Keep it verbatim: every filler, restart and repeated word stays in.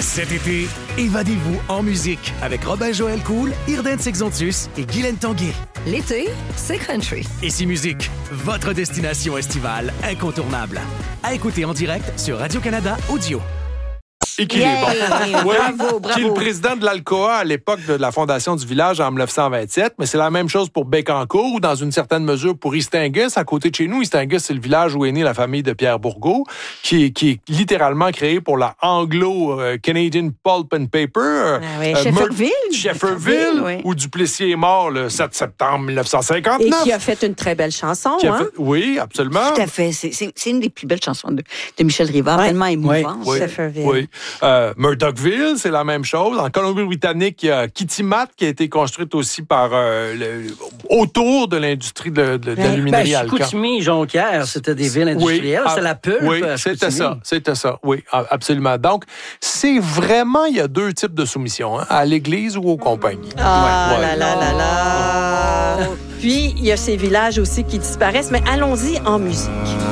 Cet été, évadez-vous en musique avec Robin-Joël Cool, Irden Sexontus et Guylaine Tanguay. L'été, c'est country. Ici Musique, votre destination estivale incontournable. À écouter en direct sur Radio-Canada Audio. Et qu'il Yeah! est bon. Oui, Bravo, bravo. qui est le président de l'Alcoa à l'époque de la fondation du village en dix-neuf cent vingt-sept. Mais c'est la même chose pour Bécancour ou dans une certaine mesure pour Istingus, à côté de chez nous. Istingus, c'est le village où est née la famille de Pierre Bourgault, qui est, qui est littéralement créé pour la Anglo-Canadian Pulp and Paper. Ah oui, Euh, Shefferville. Mer- Shefferville, oui. où Duplessis est mort le sept septembre mille neuf cent Et cinquante-neuf. qui a fait une très belle chanson, Qui a hein? fait- Oui, absolument. Tout à fait. C'est, c'est, c'est une des plus belles chansons de, de Michel Rivard, Ouais. tellement émouvante. Oui, Shefferville. oui. Euh, Murdochville, c'est la même chose. En Colombie-Britannique, il y a Kitimat qui a été construite aussi par euh, le, autour de l'industrie de, de, Ben, d'aluminium. Ben, Chicoutimi, Jonquière, c'était des villes industrielles. ah, C'était la pulpe. Oui, à c'était Chicoutimi. ça. C'était ça. Oui, a- absolument. Donc, c'est vraiment, il y a deux types de soumission, hein, à l'église ou aux compagnies. Ah Ouais. là là là là. Puis, il y a ces villages aussi qui disparaissent, mais allons-y en musique.